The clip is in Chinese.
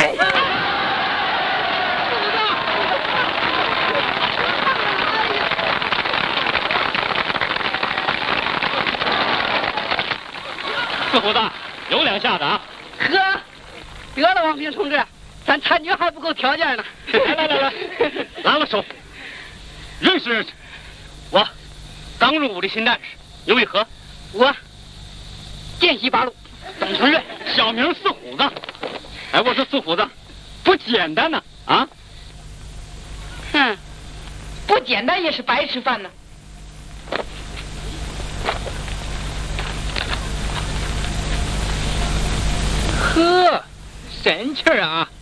哎。 四虎子，有两下子啊！ 呵，得了，王平同志，咱参军还不够条件呢。 来，拉了手。认识认识，我刚入伍的新战士，你为何？ 我涧西八路董承瑞， 小名四虎子。哎，我说四虎子，不简单呐！啊？ 哼，不简单也是白吃饭呢。 呵，神气儿啊！